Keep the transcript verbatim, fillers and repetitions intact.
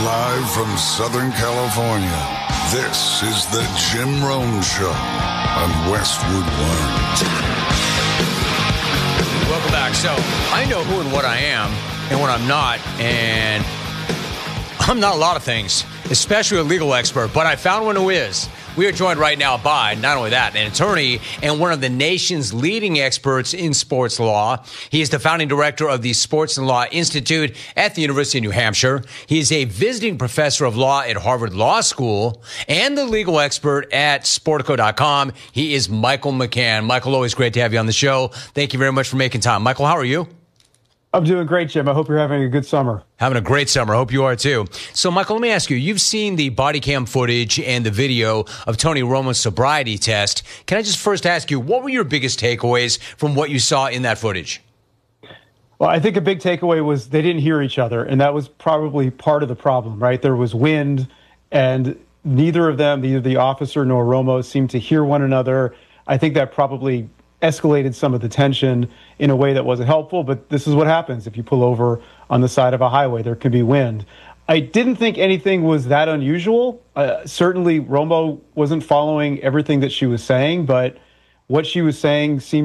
Live from Southern California, this is the Jim Rome Show on Westwood One. Welcome back. So I know who and what I am and what I'm not, and I'm not a lot of things, especially a legal expert, but I found one who is. We are joined right now by, not only that, an attorney and one of the nation's leading experts in sports law. He is the founding director of the Sports and Law Institute at the University of New Hampshire. He is a visiting professor of law at Harvard Law School and the legal expert at Sportico dot com. He is Michael McCann. Michael, always great to have you on the show. Thank you very much for making time. Michael, how are you? I'm doing great, Jim. I hope you're having a good summer. Having a great summer. I hope you are too. So, Michael, let me ask you, you've seen the body cam footage and the video of Tony Romo's sobriety test. Can I just first ask you, what were your biggest takeaways from what you saw in that footage? Well, I think a big takeaway was they didn't hear each other, and that was probably part of the problem, right? There was wind, and neither of them, neither the officer nor Romo, seemed to hear one another. I think that probably escalated some of the tension in a way that wasn't helpful, but this is what happens if you pull over on the side of a highway. There can be wind. I didn't think anything was that unusual. Uh, certainly, Romo wasn't following everything that she was saying, but what she was saying seemed